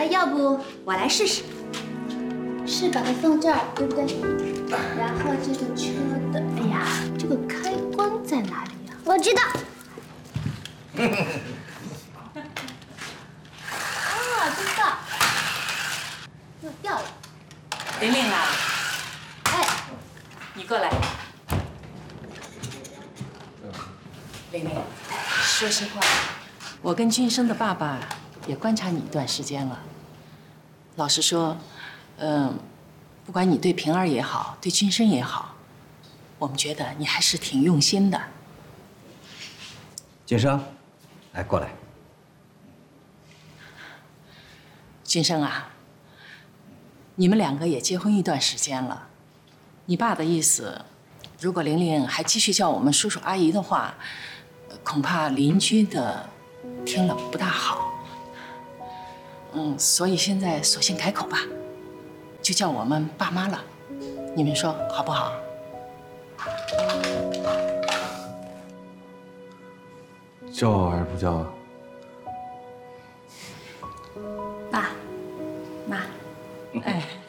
哎，要不我来试试。是把它放这儿，对不对？然后这个车的，哎呀，这个开关在哪里呀？我知道。啊，知道。又掉了。 玲玲啊， 哎， 你过来。玲玲，说实话，我跟君生的爸爸也观察你一段时间了。老实说，不管你对平儿也好，对君生也好，我们觉得你还是挺用心的。 君生，来过来。 君生啊，你们两个也结婚一段时间了，你爸的意思，如果玲玲还继续叫我们叔叔阿姨的话，恐怕邻居的听了不大好。所以现在索性改口吧，就叫我们爸妈了，你们说好不好？ 叫还是不叫啊？ 爸，妈， 哎。